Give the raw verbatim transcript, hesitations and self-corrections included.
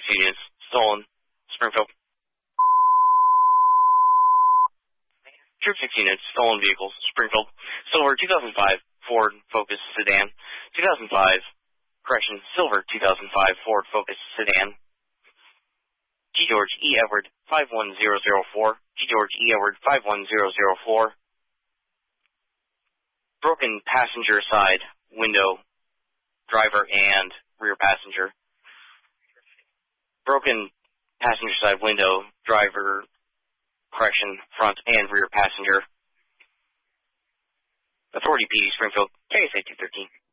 sixteen units, stolen, Springfield. Troop sixteen units, stolen vehicles, Springfield. Silver two thousand five Ford Focus sedan, two thousand five, correction, silver two thousand five Ford Focus sedan. G. George E. Edward five one zero zero four, G. George E. Edward five one zero zero four. Broken passenger side window, driver and rear passenger. Broken passenger side window, driver, correction, front and rear passenger. Authority P D Springfield, K S A two thirteen.